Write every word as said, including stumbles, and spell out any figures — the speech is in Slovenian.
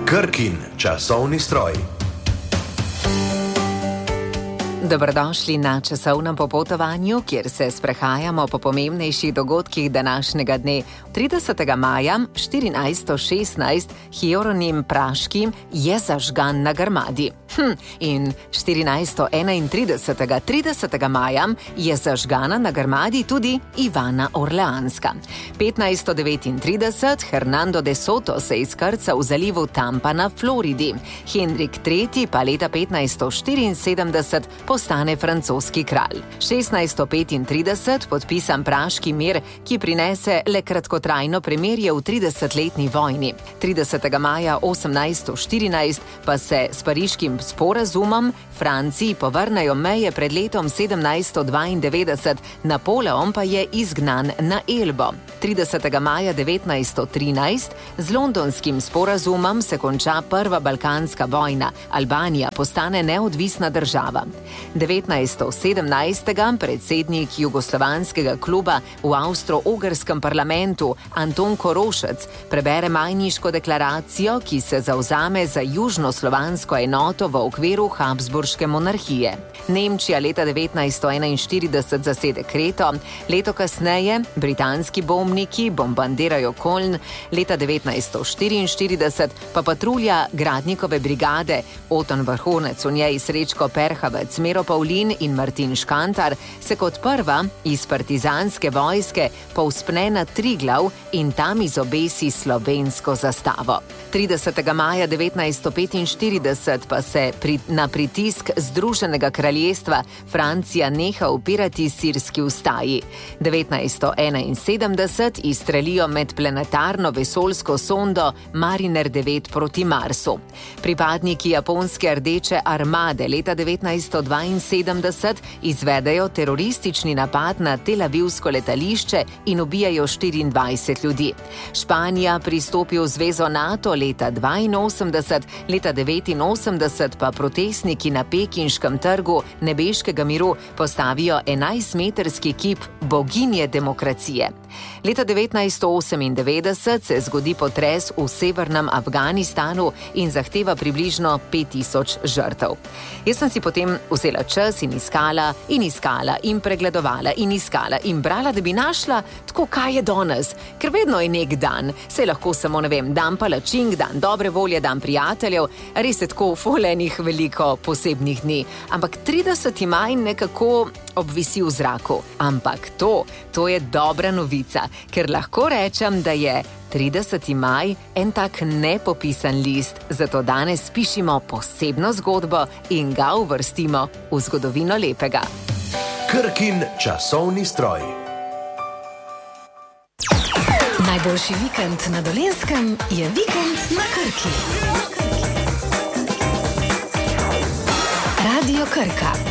Krkin časovni stroj. Dobrodošli na časovnem popotovanju, kjer se sprehajamo po pomembnejših dogodkih današnjega dne. tridesetega maja štirinajststo šestnajst Hieronim Praški je zažgan na Grmadi. Hm, in štirinajststo enaintridesetega tridesetega maja je zažgana na Grmadi tudi Ivana Orleanska. petnajststo devetintrideset Hernando de Soto se izkrca v zalivu Tampa na Floridi. Henrik tretji pa leta petnajststo štiriinsedemdeset postane francoski kralj. šestnajststo petintrideset podpisan Praški mir, ki prinese le kratkotrajno premirje v tridesetletni vojni. tridesetega maja osemnajststo štirinajst pa se s pariškim sporazumom Franciji povrnejo meje pred letom sedemnajststo dvaindevetdeset, Napoleon pa je izgnan na Elbo. tridesetega maja devetnajststo trinajst z londonskim sporazumom se konča prva balkanska vojna. Albanija postane neodvisna država. devetnajststo sedemnajst predsednik jugoslovanskega kluba v avstro-ogrskem parlamentu Anton Korošec prebere Majniško deklaracijo, ki se zavzame za južnoslovansko enoto v okviru Habsburške monarhije. Nemčija leta devetnajststo enainštirideset zasede Kreto, leto kasneje britanski bombniki bombardirajo Koln, leta devetnajststo štiriinštirideset pa patrulja Gradnikove brigade, Oton vrhunec v njej Srečko Perhavec, Mero Pavlin in Martin Škantar se kot prva iz partizanske vojske povzpne na Triglav in tam izobesi slovensko zastavo. tridesetega maja devetnajststo petinštirideset pa se pri, na pritisk Združenega kraljestva Francija neha upirati sirski ustaji. devetnajststo enainsedemdeset izstrelijo medplanetarno vesoljsko sondo Mariner devet proti Marsu. Pripadniki japonske rdeče armade leta devetnajststo dvainsedemdeset izvedejo teroristični napad na telavivsko letališče in ubijajo štiriindvajset ljudi. Španija pristopi v zvezo NATO leta dvainosemdeset, leta devetinosemdeset pa protestniki na pekinškem trgu nebeškega miru postavijo enajstmetrski kip boginje demokracije. Leta devetnajststo osemindevetdeset se zgodi potres v severnem Afganistanu in zahteva približno pet tisoč žrtev. Jaz sem si potem vzela čas in iskala in iskala in pregledovala in iskala in brala, da bi našla tako, kaj je danes, ker vedno je nek dan, se lahko samo, ne vem, dan palačink, dan dobre volje, dan prijateljev, res je tako folenih veliko posebnih dni, ampak trideseti maj nekako obvisi v zraku. Ampak to, to je dobra novica, ker lahko rečem, da je trideseti maj en tak nepopisan list, zato danes pišimo posebno zgodbo in ga uvrstimo v zgodovino lepega. Krkin časovni stroj. Najboljši vikend na Dolenjskem je vikend na Krki. Radio Krka.